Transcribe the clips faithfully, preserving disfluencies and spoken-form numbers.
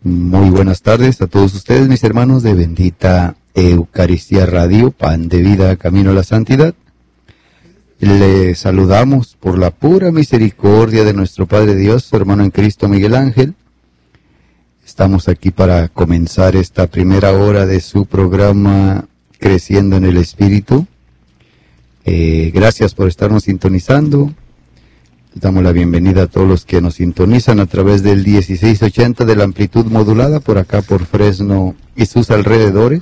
Muy buenas tardes a todos ustedes, mis hermanos de Bendita Eucaristía Radio, Pan de Vida, Camino a la Santidad. Les saludamos por la pura misericordia de nuestro Padre Dios, su hermano en Cristo Miguel Ángel. Estamos aquí para comenzar esta primera hora de su programa Creciendo en el Espíritu. Eh, gracias por estarnos sintonizando. Damos la bienvenida a todos los que nos sintonizan a través del dieciséis ochenta de la amplitud modulada por acá por Fresno y sus alrededores.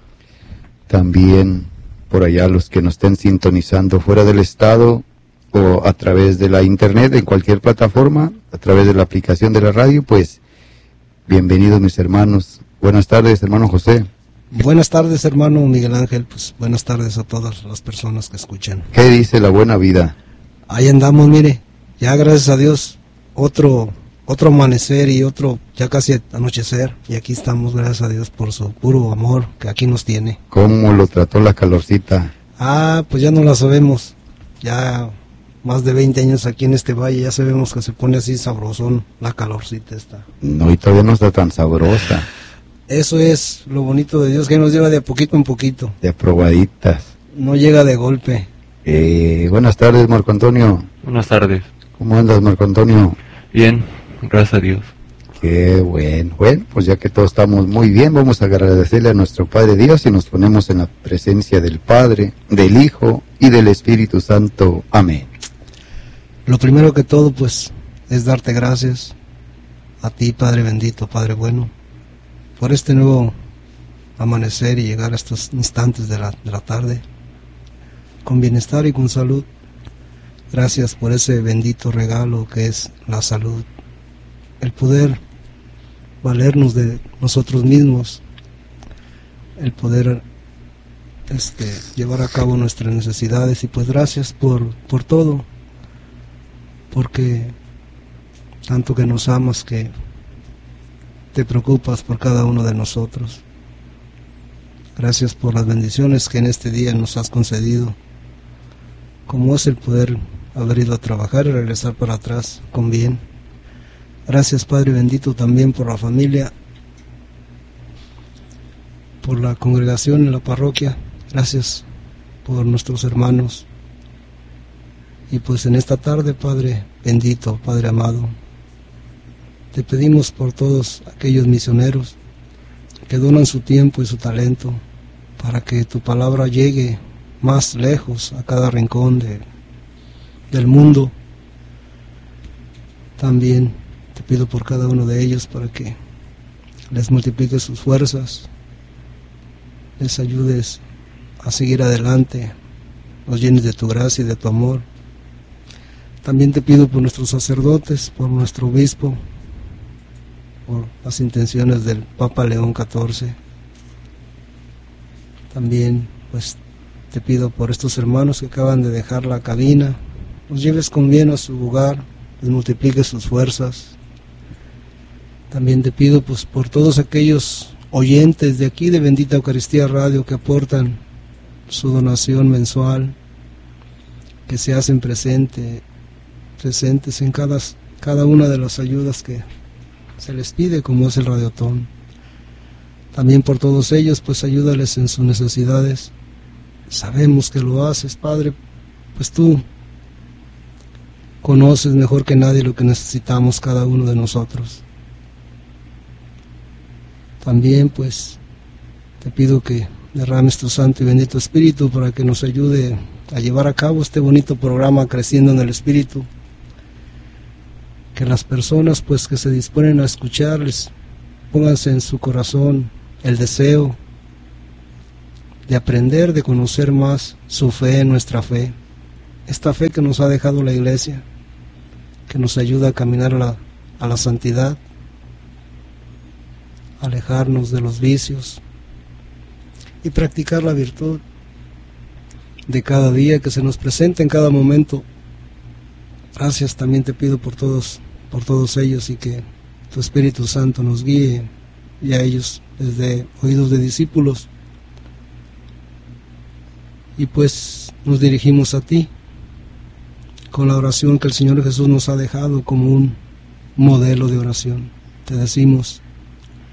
También por allá los que nos estén sintonizando fuera del estado o a través de la internet, en cualquier plataforma, a través de la aplicación de la radio, pues bienvenidos mis hermanos. Buenas tardes, hermano José. Buenas tardes, hermano Miguel Ángel. Pues buenas tardes a todas las personas que escuchan. ¿Qué dice la buena vida? Ahí andamos, mire. Ya gracias a Dios, otro otro amanecer y otro ya casi anochecer. Y aquí estamos, gracias a Dios, por su puro amor que aquí nos tiene. ¿Cómo lo trató la calorcita? Ah, pues ya no la sabemos. Ya más de veinte años aquí en este valle, ya sabemos que se pone así sabrosón la calorcita esta. No, y todavía no está tan sabrosa. Eso es lo bonito de Dios, que nos lleva de poquito en poquito. De aprobaditas. No llega de golpe. Eh, buenas tardes, Marco Antonio. Buenas tardes. ¿Cómo andas, Marco Antonio? Bien, gracias a Dios. Qué bueno. Bueno, pues ya que todos estamos muy bien, vamos a agradecerle a nuestro Padre Dios y nos ponemos en la presencia del Padre, del Hijo y del Espíritu Santo. Amén. Lo primero que todo, pues, es darte gracias a ti, Padre bendito, Padre bueno, por este nuevo amanecer y llegar a estos instantes de la, de la tarde, con bienestar y con salud. Gracias por ese bendito regalo que es la salud, el poder valernos de nosotros mismos, el poder este, llevar a cabo nuestras necesidades. Y pues gracias por, por todo, porque tanto que nos amas, que te preocupas por cada uno de nosotros. Gracias por las bendiciones que en este día nos has concedido, como es el poder haber ido a trabajar y regresar para atrás con bien. Gracias, Padre bendito, también por la familia, por la congregación en la parroquia. Gracias por nuestros hermanos. Y pues en esta tarde, Padre bendito, Padre amado, te pedimos por todos aquellos misioneros que donan su tiempo y su talento para que tu palabra llegue más lejos a cada rincón de, del mundo. También te pido por cada uno de ellos para que les multipliques sus fuerzas, les ayudes a seguir adelante, los llenes de tu gracia y de tu amor. También te pido por nuestros sacerdotes, por nuestro obispo, por las intenciones del Papa León catorce. También pues te pido por estos hermanos que acaban de dejar la cabina, los lleves con bien a su lugar, les multipliques sus fuerzas. También te pido pues por todos aquellos oyentes de aquí de Bendita Eucaristía Radio que aportan su donación mensual, que se hacen presente, presentes en cada, cada una de las ayudas que se les pide, como es el Radiotón. También por todos ellos, pues ayúdales en sus necesidades. Sabemos que lo haces, Padre, pues tú conoces mejor que nadie lo que necesitamos cada uno de nosotros. También pues te pido que derrames tu Santo y bendito Espíritu para que nos ayude a llevar a cabo este bonito programa Creciendo en el Espíritu. Que las personas pues que se disponen a escucharles pónganse en su corazón el deseo de aprender, de conocer más su fe, nuestra fe, esta fe que nos ha dejado la Iglesia, que nos ayuda a caminar a la, a la santidad, alejarnos de los vicios y practicar la virtud de cada día que se nos presenta en cada momento. Gracias también te pido por todos, por todos ellos, y que tu Espíritu Santo nos guíe y a ellos desde oídos de discípulos. Y pues nos dirigimos a ti con la oración que el Señor Jesús nos ha dejado como un modelo de oración. Te decimos: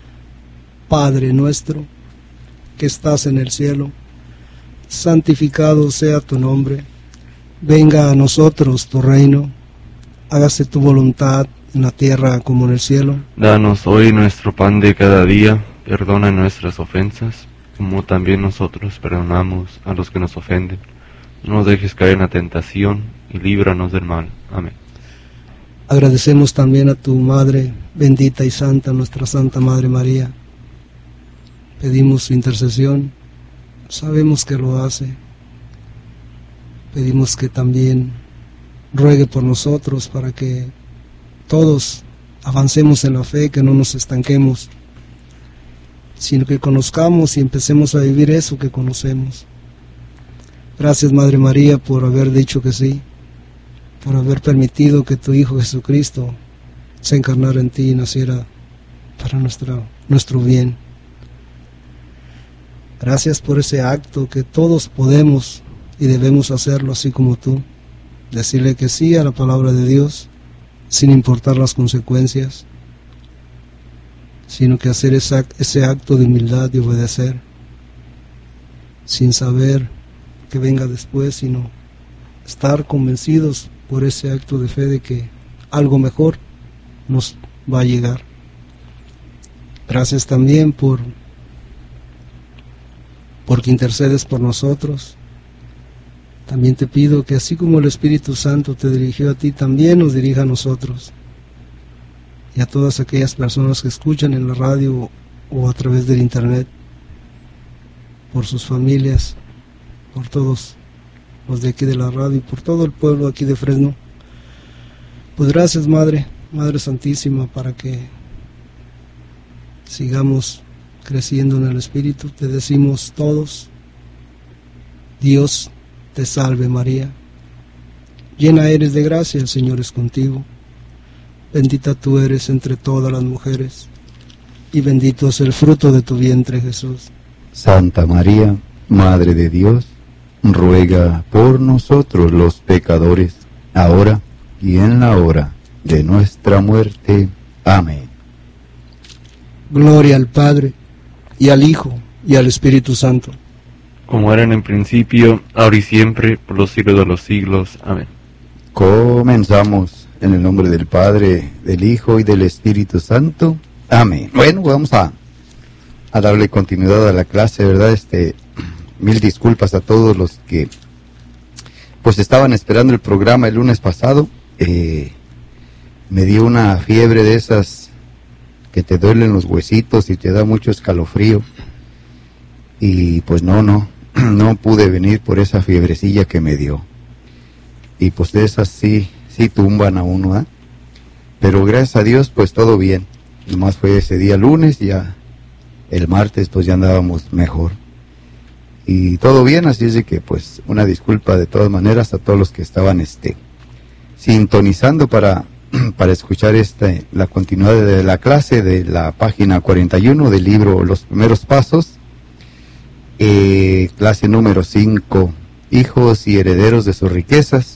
Padre nuestro, que estás en el cielo, santificado sea tu nombre, venga a nosotros tu reino, hágase tu voluntad en la tierra como en el cielo. Danos hoy nuestro pan de cada día, perdona nuestras ofensas, como también nosotros perdonamos a los que nos ofenden. No nos dejes caer en la tentación y líbranos del mal. Amén. Agradecemos también a tu Madre bendita y santa, nuestra Santa Madre María. Pedimos su intercesión, sabemos que lo hace. Pedimos que también ruegue por nosotros para que todos avancemos en la fe, que no nos estanquemos, sino que conozcamos y empecemos a vivir eso que conocemos. Gracias, Madre María, por haber dicho que sí, por haber permitido que tu Hijo Jesucristo se encarnara en ti y naciera para nuestra, nuestro bien. Gracias por ese acto que todos podemos y debemos hacerlo así como tú, decirle que sí a la palabra de Dios, sin importar las consecuencias, sino que hacer ese, ese acto de humildad y obedecer, sin saber que venga después, sino estar convencidos por ese acto de fe de que algo mejor nos va a llegar. Gracias también por porque intercedes por nosotros. También te pido que así como el Espíritu Santo te dirigió a ti, también nos dirija a nosotros y a todas aquellas personas que escuchan en la radio o a través del internet, por sus familias, por todos los de aquí de la radio y por todo el pueblo aquí de Fresno. Pues gracias, Madre, Madre Santísima, para que sigamos creciendo en el Espíritu. Te decimos todos: Dios te salve María, llena eres de gracia, el Señor es contigo, bendita tú eres entre todas las mujeres, y bendito es el fruto de tu vientre, Jesús. Santa María, Madre de Dios, ruega por nosotros los pecadores, ahora y en la hora de nuestra muerte. Amén. Gloria al Padre, y al Hijo, y al Espíritu Santo, como era en el principio, ahora y siempre, por los siglos de los siglos. Amén. Comenzamos en el nombre del Padre, del Hijo y del Espíritu Santo. Amén. Bueno, vamos a, a darle continuidad a la clase, ¿verdad? Este, mil disculpas a todos los que pues estaban esperando el programa el lunes pasado. Eh, me dio una fiebre de esas que te duelen los huesitos y te da mucho escalofrío. Y pues no, no, no pude venir por esa fiebrecilla que me dio. Y pues de esas sí, sí tumban a uno, ¿eh? Pero gracias a Dios, pues todo bien. Nomás fue ese día lunes, ya el martes pues ya andábamos mejor. Y todo bien, así es de que pues una disculpa de todas maneras a todos los que estaban este sintonizando para, para escuchar este, la continuidad de la clase de la página cuarenta y uno del libro Los Primeros Pasos. Eh, clase número cinco, hijos y herederos de sus riquezas.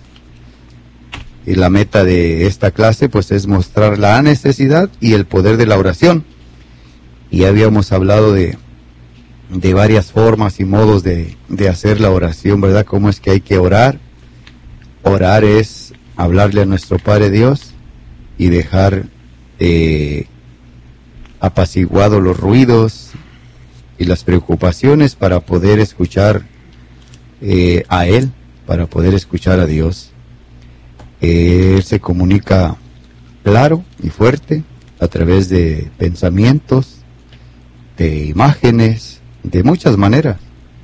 Y la meta de esta clase pues es mostrar la necesidad y el poder de la oración. Y habíamos hablado de, de varias formas y modos de, de hacer la oración, ¿verdad? Cómo es que hay que orar. Orar es hablarle a nuestro Padre Dios y dejar eh, apaciguados los ruidos y las preocupaciones para poder escuchar eh, a Él, para poder escuchar a Dios. Eh, Él se comunica claro y fuerte a través de pensamientos, de imágenes, de muchas maneras.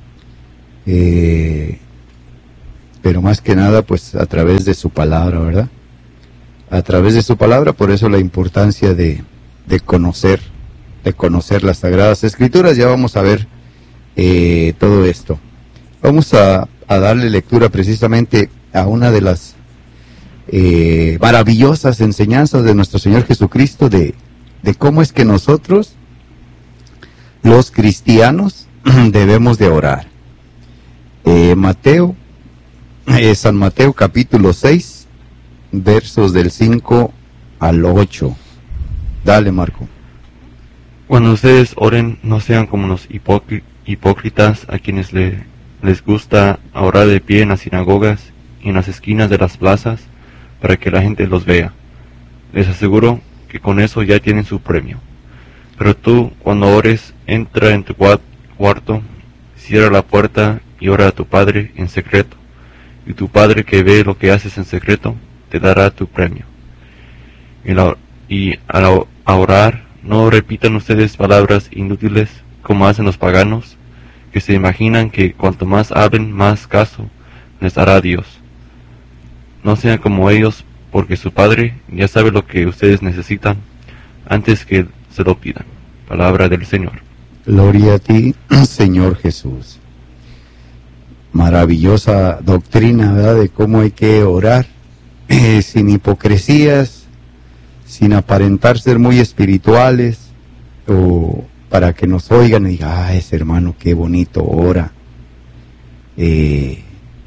Eh, pero más que nada, pues a través de su palabra, ¿verdad? A través de su palabra, por eso la importancia de, de conocer de conocer las Sagradas Escrituras. Ya vamos a ver eh, todo esto. Vamos a, a darle lectura precisamente a una de las eh, maravillosas enseñanzas de nuestro Señor Jesucristo de, de cómo es que nosotros, los cristianos, debemos de orar. Eh, Mateo, eh, San Mateo capítulo seis, versos del cinco al ocho. Dale, Marco. Cuando ustedes oren, no sean como los hipócri- hipócritas a quienes le, les gusta orar de pie en las sinagogas y en las esquinas de las plazas para que la gente los vea. Les aseguro que con eso ya tienen su premio. Pero tú, cuando ores, entra en tu cua- cuarto, cierra la puerta y ora a tu Padre en secreto. Y tu Padre que ve lo que haces en secreto, te dará tu premio. Y, la, y al a orar, no repitan ustedes palabras inútiles como hacen los paganos, que se imaginan que cuanto más hablen, más caso les hará Dios. No sean como ellos, porque su Padre ya sabe lo que ustedes necesitan antes que se lo pidan. Palabra del Señor. Gloria a ti, Señor Jesús. Maravillosa doctrina, ¿verdad?, de cómo hay que orar, eh, sin hipocresías, sin aparentar ser muy espirituales, o para que nos oigan y digan, ah, ese hermano qué bonito ora, eh,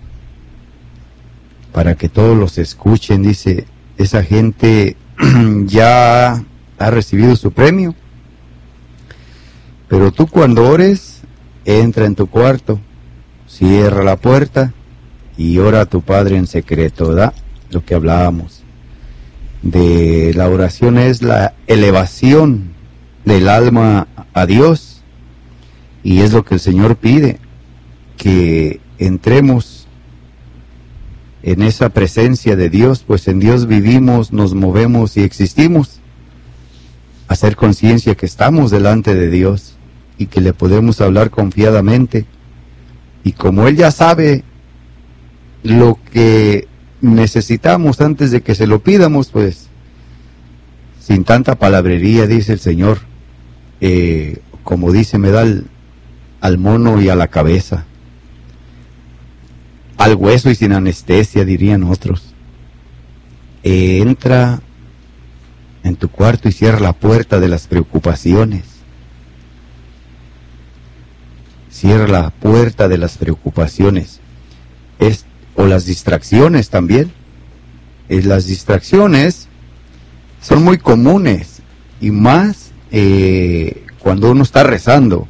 para que todos los escuchen. Dice, esa gente ya ha recibido su premio, pero tú cuando ores, entra en tu cuarto, cierra la puerta y ora a tu Padre en secreto, ¿verdad? Lo que hablábamos de la oración es la elevación del alma a Dios, y es lo que el Señor pide, que entremos en esa presencia de Dios, pues en Dios vivimos, nos movemos y existimos. Hacer conciencia que estamos delante de Dios y que le podemos hablar confiadamente, y como Él ya sabe lo que necesitamos antes de que se lo pidamos, pues sin tanta palabrería, dice el Señor, eh, como dice, me da al, al mono y a la cabeza, al hueso y sin anestesia, dirían otros. Eh, entra en tu cuarto y cierra la puerta de las preocupaciones. Cierra la puerta de las preocupaciones. Es, o las distracciones también. Eh, las distracciones son muy comunes, y más eh, cuando uno está rezando.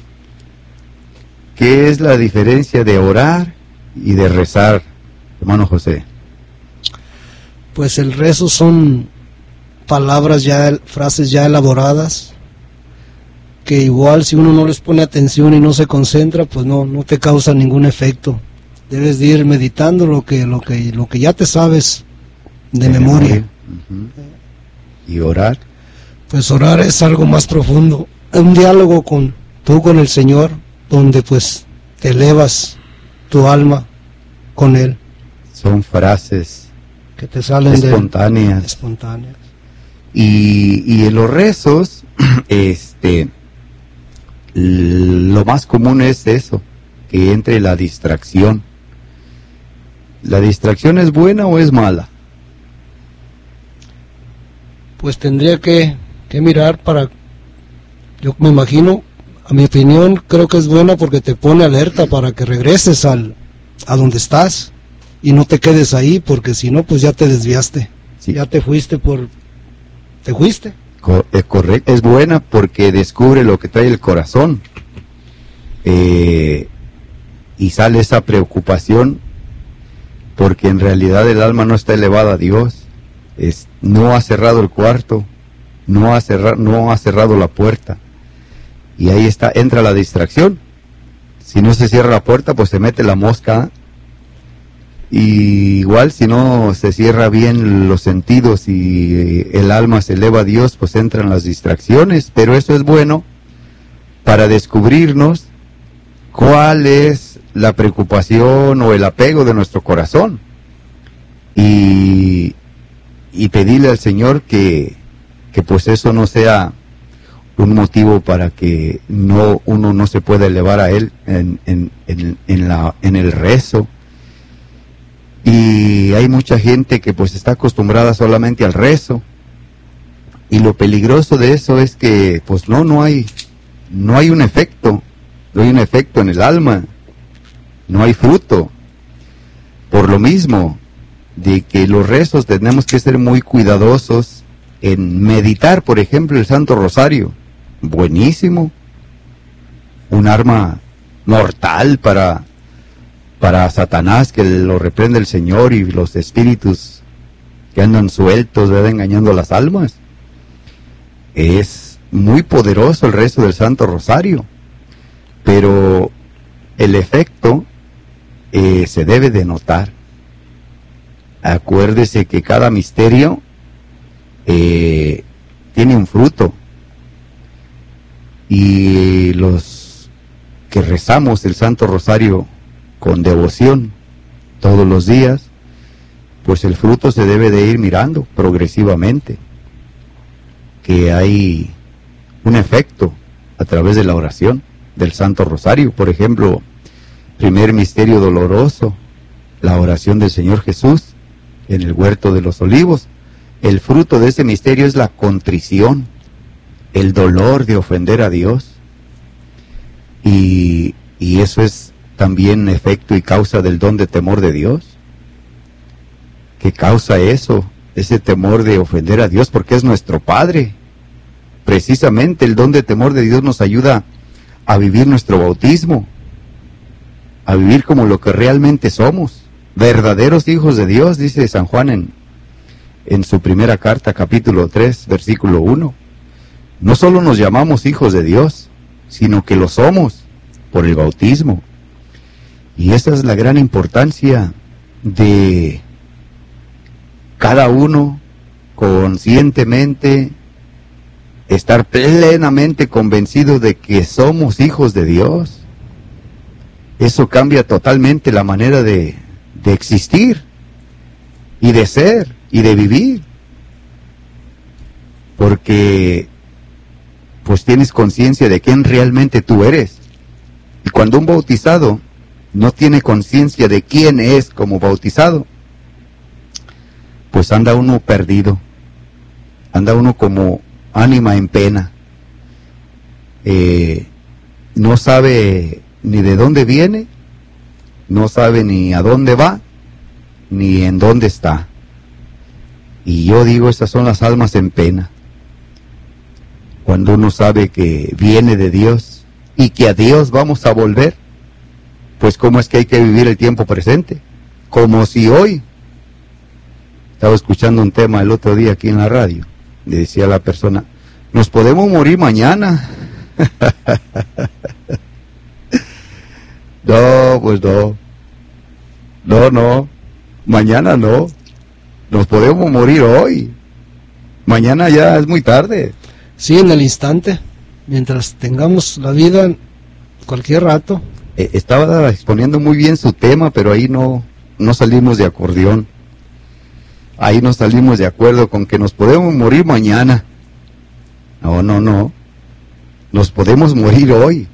¿Qué es la diferencia de orar y de rezar, hermano José? Pues el rezo son palabras ya, frases ya elaboradas, que igual si uno no les pone atención y no se concentra, pues no, no te causa ningún efecto. Debes de ir meditando lo que, lo que, lo que ya te sabes de, de memoria. memoria. Uh-huh. ¿Y orar? Pues orar es algo más profundo, un diálogo con tú con el Señor, donde pues te elevas tu alma con Él. Son frases que te salen espontáneas. De, espontáneas. Y, y en los rezos, este, lo más común es eso, que entre la distracción. ¿La distracción es buena o es mala? Pues tendría que, que mirar para, yo me imagino, a mi opinión, creo que es buena porque te pone alerta para que regreses al, a donde estás y no te quedes ahí, porque si no, pues ya te desviaste, sí. Ya te fuiste por, te fuiste. Co- es correcto, es buena porque descubre lo que trae el corazón, eh, y sale esa preocupación, porque en realidad el alma no está elevada a Dios, es, no ha cerrado el cuarto, no ha cerrado, no ha cerrado la puerta, y ahí está, entra la distracción. Si no se cierra la puerta, pues se mete la mosca, y igual si no se cierra bien los sentidos y el alma se eleva a Dios, pues entran las distracciones. Pero eso es bueno para descubrirnos cuál es la preocupación o el apego de nuestro corazón, y, y pedirle al Señor que, que pues eso no sea un motivo para que no uno no se pueda elevar a Él en, en, en, en, la, en el rezo. Y hay mucha gente que pues está acostumbrada solamente al rezo, y lo peligroso de eso es que pues no, no hay, no hay un efecto, no hay un efecto en el alma, no hay fruto. Por lo mismo de que los rezos tenemos que ser muy cuidadosos en meditar, por ejemplo, el Santo Rosario. buenísimo, un arma mortal para, para Satanás, que lo reprende el Señor, y los espíritus que andan sueltos, ¿verdad?, engañando las almas. Es muy poderoso el rezo del Santo Rosario, pero el efecto eh, se debe de notar. Acuérdese que cada misterio eh, tiene un fruto, y los que rezamos el Santo Rosario con devoción todos los días, pues el fruto se debe de ir mirando progresivamente, que hay un efecto a través de la oración del Santo Rosario. Por ejemplo, primer misterio doloroso, la oración del Señor Jesús en el huerto de los olivos. El fruto de ese misterio es la contrición, el dolor de ofender a Dios, y, y eso es también efecto y causa del don de temor de Dios. ¿Qué causa eso? Ese temor de ofender a Dios, porque es nuestro Padre. Precisamente el don de temor de Dios nos ayuda a vivir nuestro bautismo, a vivir como lo que realmente somos, verdaderos hijos de Dios, dice San Juan en, en su primera carta, capítulo tres, versículo uno. No solo nos llamamos hijos de Dios, sino que lo somos por el bautismo. Y esa es la gran importancia de cada uno conscientemente estar plenamente convencido de que somos hijos de Dios. Eso cambia totalmente la manera de, de existir y de ser y de vivir, porque pues tienes conciencia de quién realmente tú eres. Y cuando un bautizado no tiene conciencia de quién es como bautizado, pues anda uno perdido, anda uno como ánima en pena, eh, no sabe ni de dónde viene, no sabe ni a dónde va, ni en dónde está. Y yo digo, esas son las almas en pena. Cuando uno sabe que viene de Dios y que a Dios vamos a volver, pues cómo es que hay que vivir el tiempo presente, como si hoy. Estaba escuchando un tema el otro día aquí en la radio, le decía a la persona, nos podemos morir mañana. No, pues no, no, no, mañana no, nos podemos morir hoy, mañana ya es muy tarde. Sí, en el instante, mientras tengamos la vida, cualquier rato. Eh, estaba exponiendo muy bien su tema, pero ahí no, no salimos de acordeón. Ahí no salimos de acuerdo con que nos podemos morir mañana. No, no, no. Nos podemos morir hoy.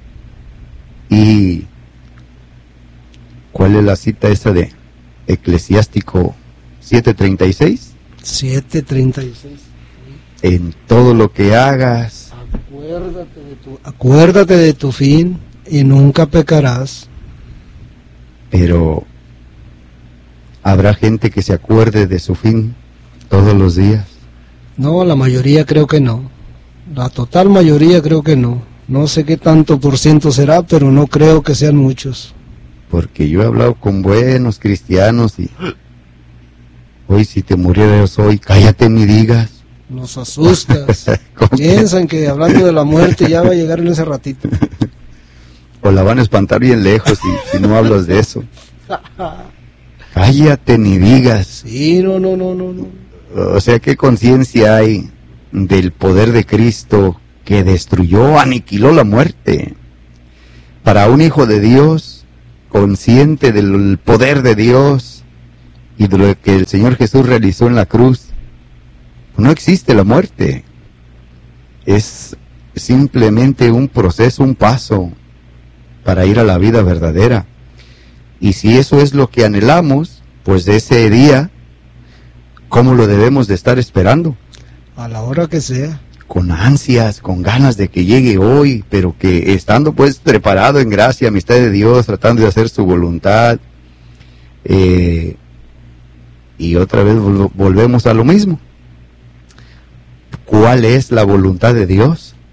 ¿Y cuál es la cita esa de Eclesiástico siete treinta y seis? siete treinta y seis. En todo lo que hagas, Acuérdate de tu, acuérdate de tu fin y nunca pecarás. Pero ¿habrá gente que se acuerde de su fin todos los días? No, la mayoría creo que no. La total mayoría creo que no. No sé qué tanto por ciento será, pero no creo que sean muchos. Porque yo he hablado con buenos cristianos y hoy si te murieras hoy, cállate ni digas. Nos asustas. Piensan que hablando de la muerte ya va a llegar en ese ratito. O la van a espantar bien lejos si, si no hablas de eso. Cállate ni digas. Sí, no, no, no, no, no. O sea, ¿qué conciencia hay del poder de Cristo que destruyó, aniquiló la muerte? Para un hijo de Dios, consciente del poder de Dios y de lo que el Señor Jesús realizó en la cruz, no existe la muerte. Es simplemente un proceso, un paso para ir a la vida verdadera. Y si eso es lo que anhelamos, pues de ese día, ¿cómo lo debemos de estar esperando? A la hora que sea. Con ansias, con ganas de que llegue hoy, pero que estando pues preparado en gracia, amistad de Dios, tratando de hacer su voluntad. Eh, y otra vez vol- volvemos a lo mismo. ¿Cuál es la voluntad de Dios?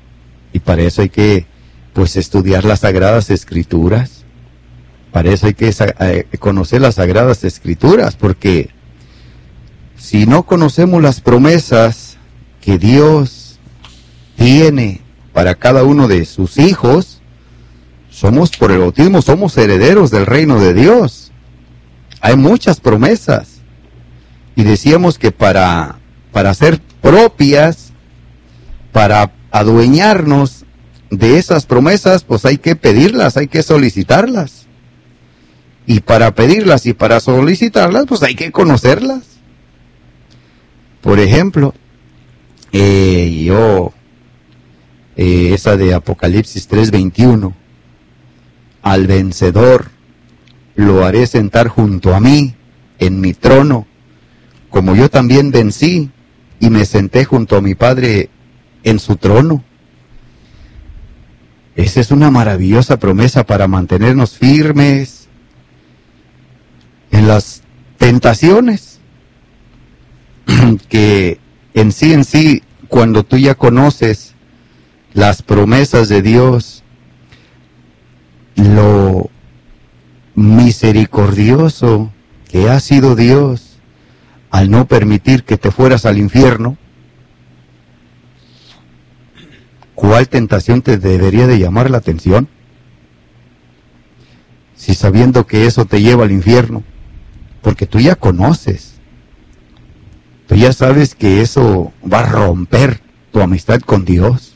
Y para eso hay que, pues, estudiar las Sagradas Escrituras. Para eso hay que eh, conocer las Sagradas Escrituras, porque si no conocemos las promesas que Dios tiene para cada uno de sus hijos, somos, por el bautismo, somos herederos del reino de Dios. Hay muchas promesas. Y decíamos que para, para ser propias, para adueñarnos de esas promesas, pues hay que pedirlas, hay que solicitarlas. Y para pedirlas y para solicitarlas, pues hay que conocerlas. Por ejemplo, eh, yo, eh, esa de Apocalipsis tres veintiuno, al vencedor lo haré sentar junto a mí en mi trono, como yo también vencí y me senté junto a mi Padre en su trono. Esa es una maravillosa promesa para mantenernos firmes en las tentaciones, que en sí en sí, cuando tú ya conoces las promesas de Dios, lo misericordioso que ha sido Dios al no permitir que te fueras al infierno, ¿cuál tentación te debería de llamar la atención? Si sabiendo que eso te lleva al infierno, porque tú ya conoces, tú ya sabes que eso va a romper tu amistad con Dios,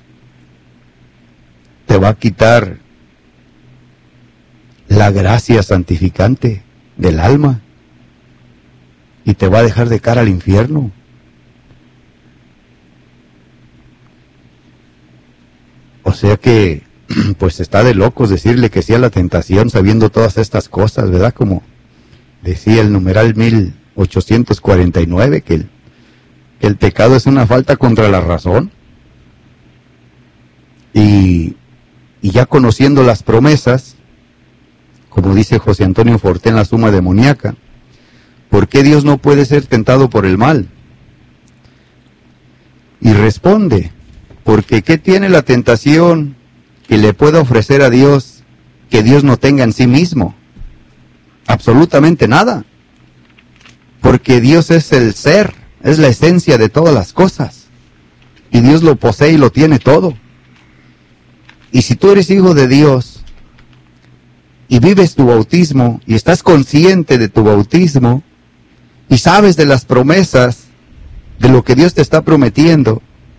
te va a quitar la gracia santificante del alma y te va a dejar de cara al infierno. O sea que, pues está de locos decirle que sí a la tentación sabiendo todas estas cosas, ¿verdad? Como decía el numeral mil ochocientos cuarenta y nueve, que el, que el pecado es una falta contra la razón. Y, y ya conociendo las promesas, como dice José Antonio Forté en la Suma Demoníaca, ¿por qué Dios no puede ser tentado por el mal? Y responde, porque ¿qué tiene la tentación que le pueda ofrecer a Dios que Dios no tenga en sí mismo? Absolutamente nada. Porque Dios es el ser, es la esencia de todas las cosas. Y Dios lo posee y lo tiene todo. Y si tú eres hijo de Dios y vives tu bautismo y estás consciente de tu bautismo y sabes de las promesas, de lo que Dios te está prometiendo,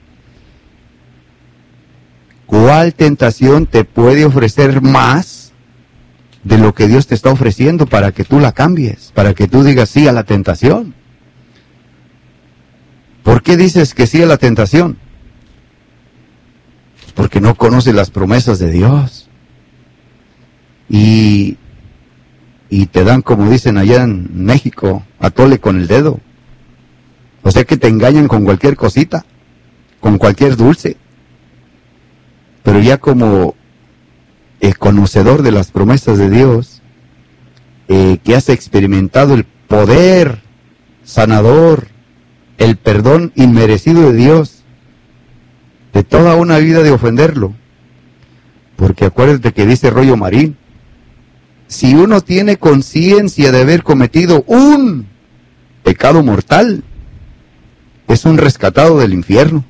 ¿cuál tentación te puede ofrecer más de lo que Dios te está ofreciendo para que tú la cambies, para que tú digas sí a la tentación? ¿Por qué dices que sí a la tentación? Pues porque no conoces las promesas de Dios. Y, y te dan, como dicen allá en México, atole con el dedo. O sea que te engañan con cualquier cosita, con cualquier dulce. Pero ya como eh, conocedor de las promesas de Dios, eh, que has experimentado el poder sanador, el perdón inmerecido de Dios, de toda una vida de ofenderlo. Porque acuérdate que dice Rollo Marín, si uno tiene conciencia de haber cometido un pecado mortal, es un rescatado del infierno.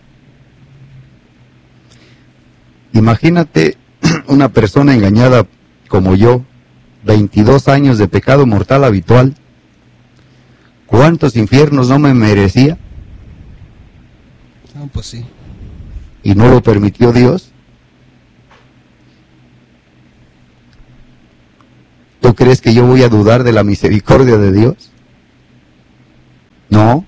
Imagínate una persona engañada como yo, veintidós años de pecado mortal habitual. ¿Cuántos infiernos no me merecía? Ah, pues sí. ¿Y no lo permitió Dios? ¿Tú crees que yo voy a dudar de la misericordia de Dios? No.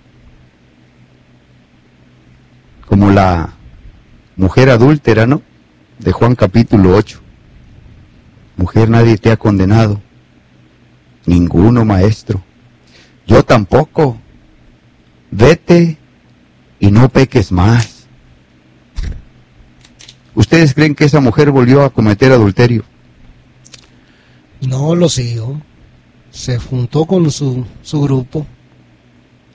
Como la mujer adúltera, ¿no? De Juan capítulo ocho. Mujer, nadie te ha condenado. Ninguno, maestro. Yo tampoco. Vete y no peques más. ¿Ustedes creen que esa mujer volvió a cometer adulterio? No lo siguió. Se juntó con su, su grupo.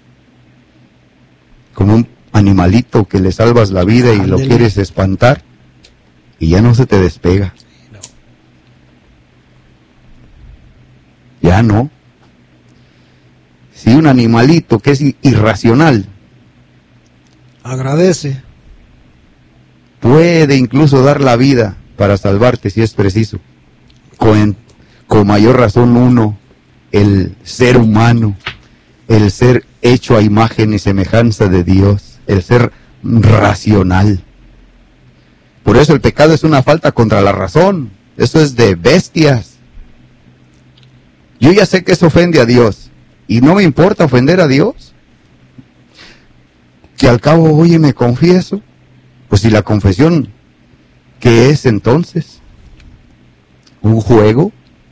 Como un animalito que le salvas la vida y Andele. Lo quieres espantar. y ya no se te despega. No. Ya no. Si un animalito que es irracional agradece, puede incluso dar la vida para salvarte si es preciso, con, con mayor razón uno, el ser humano, el ser hecho a imagen y semejanza de Dios, el ser racional. Por eso el pecado es una falta contra la razón, eso es de bestias. Yo ya sé que eso ofende a Dios, y no me importa ofender a Dios. Que al cabo, oye, me confieso. Pues si la confesión, ¿qué es entonces? ¿Un juego?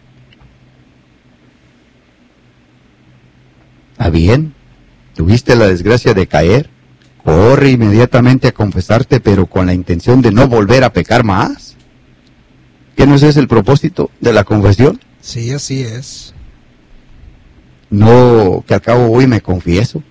¿Ah, bien? ¿Tuviste la desgracia de caer? Corre inmediatamente a confesarte, pero con la intención de no volver a pecar más. ¿Qué no es ese el propósito de la confesión? Sí, así es. No, que al cabo hoy me confieso.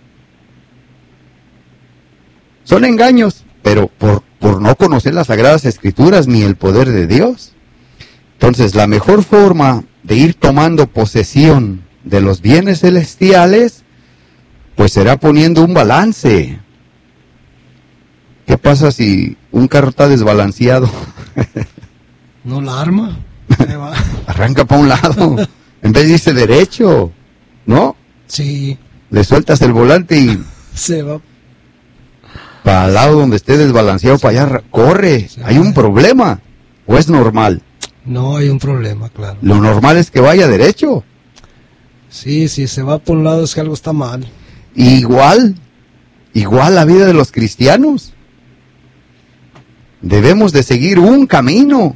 Son engaños, pero por, por no conocer las Sagradas Escrituras ni el poder de Dios. Entonces, la mejor forma de ir tomando posesión de los bienes celestiales, pues será poniendo un balance. ¿Qué pasa si un carro está desbalanceado? No la arma. Ahí va. Arranca para un lado, en vez de irse derecho, ¿no? Sí, Le sueltas el volante y se va. para el lado donde esté desbalanceado, para allá, corre. Sí. Hay un problema, ¿o es normal? No hay un problema, claro. Lo normal es que vaya derecho. Sí, si se va por un lado es que algo está mal. Igual, igual la vida de los cristianos. Debemos de seguir un camino.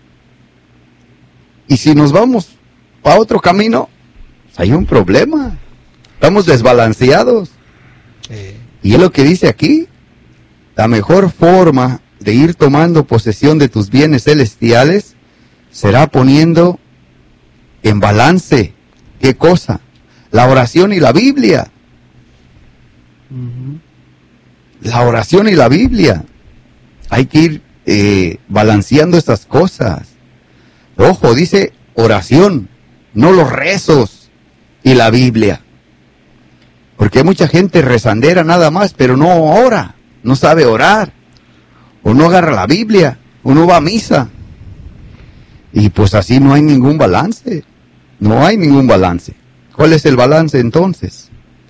Y si nos vamos para otro camino, pues hay un problema. Estamos desbalanceados. Eh, Y es lo que dice aquí. La mejor forma de ir tomando posesión de tus bienes celestiales será poniendo en balance. ¿Qué cosa? La oración y la Biblia. uh-huh. La oración y la Biblia. Hay que ir eh, balanceando estas cosas. Ojo, dice oración, no los rezos y la Biblia. Porque hay mucha gente rezandera nada más, pero no ora, no sabe orar. O no agarra la Biblia, o no va a misa. Y pues así no hay ningún balance. No hay ningún balance. ¿Cuál es el balance entonces?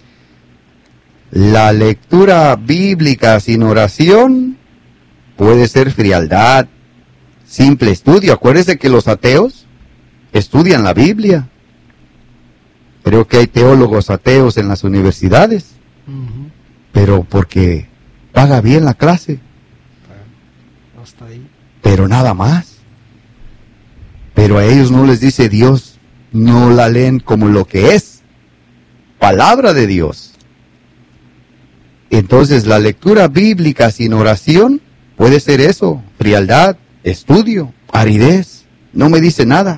La lectura bíblica sin oración puede ser frialdad, simple estudio. Acuérdese que los ateos estudian la Biblia. Creo que hay teólogos ateos en las universidades, Uh-huh. pero porque paga bien la clase, Hasta ahí. pero nada más. Pero a ellos no les dice Dios, no la leen como lo que es, palabra de Dios. Entonces la lectura bíblica sin oración puede ser eso, frialdad, estudio, aridez, no me dice nada.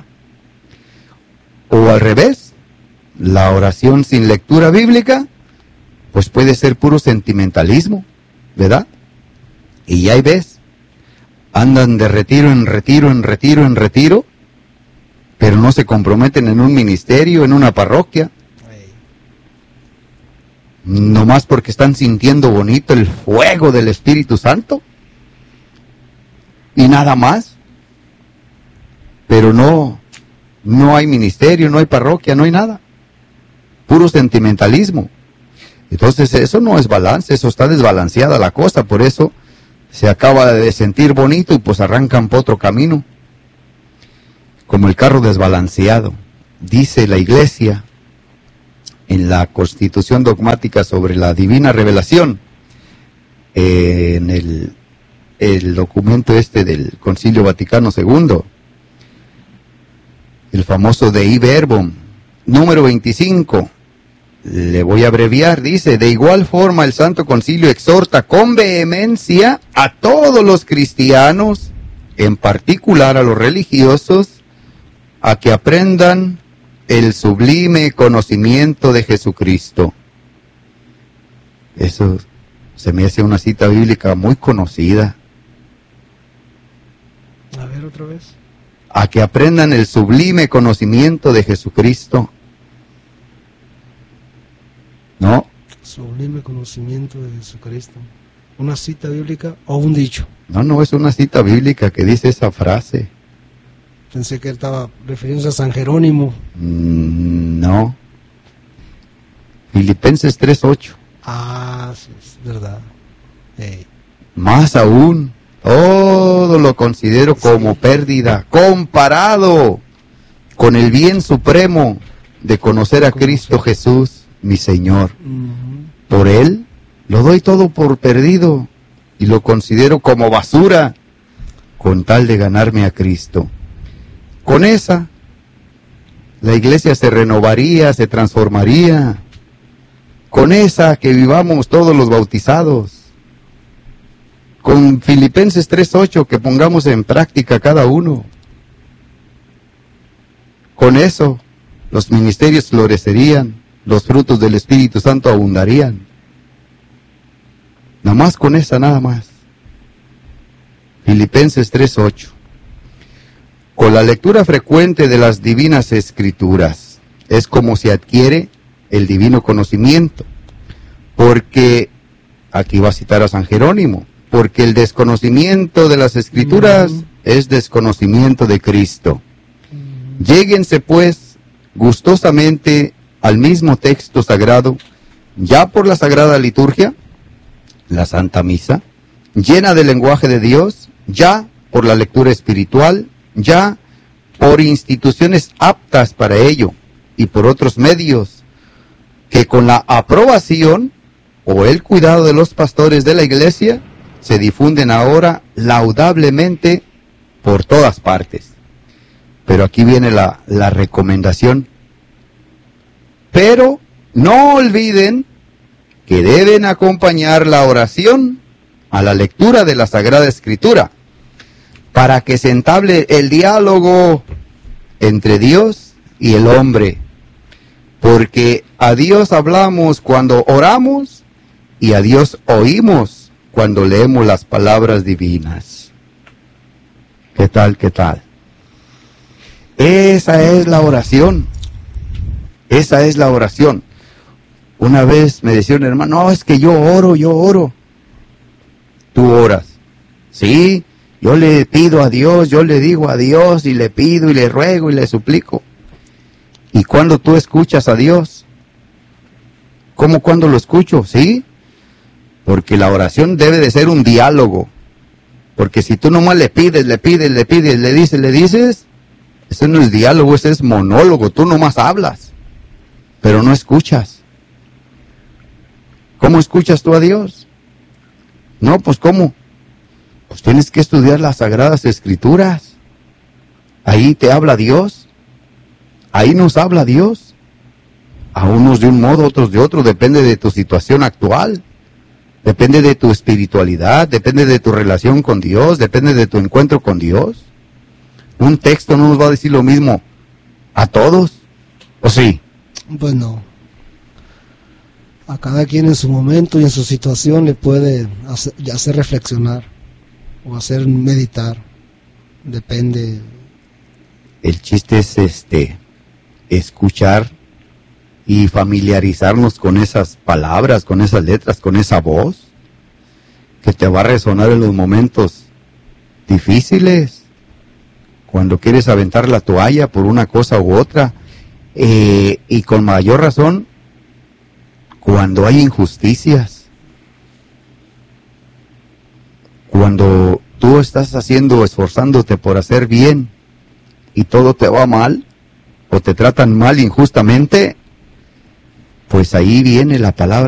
O al revés, la oración sin lectura bíblica, pues puede ser puro sentimentalismo, ¿verdad? Y ahí ves, andan de retiro en retiro, en retiro, en retiro, pero no se comprometen en un ministerio, en una parroquia, Ahí. nomás porque están sintiendo bonito el fuego del Espíritu Santo, y nada más. Pero no, no hay ministerio, no hay parroquia, no hay nada. Puro sentimentalismo. Entonces eso no es balance, eso está desbalanceada la cosa, por eso se acaba de sentir bonito y pues arrancan por otro camino. Como el carro desbalanceado. Dice la Iglesia en la Constitución Dogmática sobre la Divina Revelación, eh, en el, el documento este del Concilio Vaticano segundo, el famoso Dei Verbum, número veinticinco, le voy a abreviar, dice: de igual forma el Santo Concilio exhorta con vehemencia a todos los cristianos, en particular a los religiosos, a que aprendan el sublime conocimiento de Jesucristo. Eso se me hace una cita bíblica muy conocida. ver otra vez. A que aprendan el sublime conocimiento de Jesucristo. ¿No? Sublime conocimiento de Jesucristo. ¿Una cita bíblica o un dicho? No, no, es una cita bíblica que dice esa frase. Pensé que él estaba refiriéndose a San Jerónimo. Mm, no. Filipenses tres ocho. Ah, sí, es verdad. Hey. Más aún, todo lo considero como Sí. pérdida, comparado con el bien supremo de conocer a Cristo Jesús, mi Señor. Uh-huh. Por Él lo doy todo por perdido y lo considero como basura con tal de ganarme a Cristo. Con esa, la iglesia se renovaría, se transformaría. Con esa que vivamos todos los bautizados. Con Filipenses tres ocho que pongamos en práctica cada uno. Con eso, los ministerios florecerían, los frutos del Espíritu Santo abundarían. Nada más con esa, nada más. Filipenses tres ocho. Con la lectura frecuente de las divinas escrituras, es como se adquiere el divino conocimiento. Porque, aquí va a citar a San Jerónimo, porque el desconocimiento de las escrituras uh-huh. es desconocimiento de Cristo. Uh-huh. Lléguense pues gustosamente al mismo texto sagrado, ya por la sagrada liturgia, la Santa Misa, llena del lenguaje de Dios, ya por la lectura espiritual, ya por instituciones aptas para ello, y por otros medios, que con la aprobación o el cuidado de los pastores de la iglesia, se difunden ahora laudablemente por todas partes. Pero aquí viene la, la recomendación. Pero no olviden que deben acompañar la oración a la lectura de la Sagrada Escritura, para que se entable el diálogo entre Dios y el hombre. Porque a Dios hablamos cuando oramos y a Dios oímos cuando leemos las palabras divinas. ¿Qué tal, qué tal? Esa es la oración. Esa es la oración. Una vez me decía un hermano, no, es que yo oro, yo oro. Tú oras. Sí, yo le pido a Dios, yo le digo a Dios y le pido y le ruego y le suplico. ¿Y cuando tú escuchas a Dios? ¿Cómo cuando lo escucho? ¿Sí? Porque la oración debe de ser un diálogo. Porque si tú nomás le pides, le pides, le pides, le dices, le dices, eso no es diálogo, ese es monólogo. Tú nomás hablas, pero no escuchas. ¿Cómo escuchas tú a Dios? No, pues ¿cómo? Pues tienes que estudiar las Sagradas Escrituras. Ahí te habla Dios. Ahí nos habla Dios. A unos de un modo, otros de otro. Depende de tu situación actual. Depende de tu espiritualidad. Depende de tu relación con Dios. Depende de tu encuentro con Dios. Un texto no nos va a decir lo mismo a todos. ¿O sí? Pues no. A cada quien en su momento y en su situación le puede hacer, hacer reflexionar o hacer meditar. Depende. El chiste es este, escuchar y familiarizarnos con esas palabras, con esas letras, con esa voz que te va a resonar en los momentos difíciles, cuando quieres aventar la toalla por una cosa u otra, eh, y con mayor razón cuando hay injusticias, cuando tú estás haciendo, esforzándote por hacer bien y todo te va mal o te tratan mal injustamente, pues ahí viene la palabra